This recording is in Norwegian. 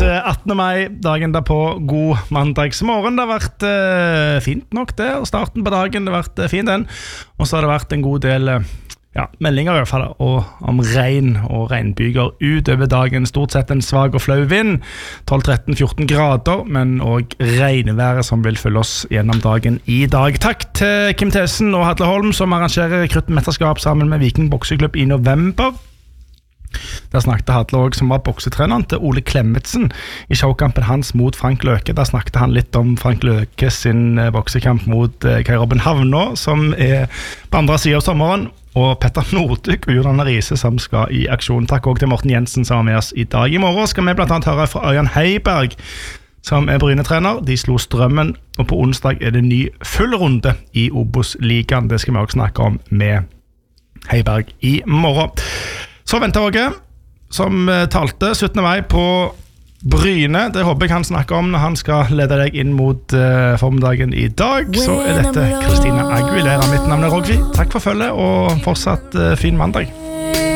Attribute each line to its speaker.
Speaker 1: 18. mai, dagen der på god mandagsmorgen. Det har vært fint nok det, og starten på dagen det har vært fin den. Og så har det vært en god del meldinger I hvert fall, om regn og regnbyger utover dagen. Stort sett en svag og flau vind, 12-13-14 grader, men også regnværet som vil følge oss gjennom dagen I dag. Takk til Kim Thesen og Hadle Holm som arrangerer Kruttmesterskap sammen med Viking Bokseklubb I november. Der snakket Hadle også, som var boksetreneren til Ole Klemmetsen I showkampen hans mot Frank Løke. Der snakket han litt om Frank Løke sin boksekamp mot Kai Robin Havnå, som på andre siden av sommeren, og Petter Nordyk og Jordan Riise som skal I aksjon. Takk også til Morten Jensen som var med oss I dag. I morgen skal vi blant annet høre fra Ørjan Heiberg, som Bryne-trener. De slo Strømmen, og på onsdag det ny full runde I Obos-ligaen. Det skal vi også snakke om med Heiberg I morgen. Så venter Åge, som talte 17. mai på Bryne. Det håper jeg han snakker om når han skal lede deg inn mot formiddagen I dag. Så dette Christina Aguilera. Mitt navn Rogvi. Takk for følget og fortsatt fin mandag.